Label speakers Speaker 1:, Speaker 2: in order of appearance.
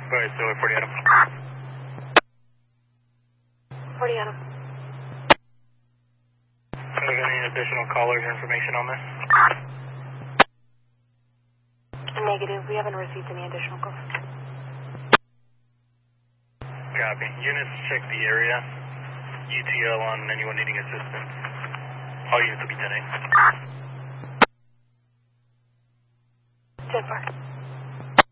Speaker 1: Go ahead, so 40 Adam.
Speaker 2: 40 Adam.
Speaker 1: Do you have any additional callers or information on this?
Speaker 2: Negative. We haven't received any additional calls.
Speaker 1: Copy. Units check the area. UTL on anyone needing assistance. All units will be 10-8.
Speaker 2: 10-4.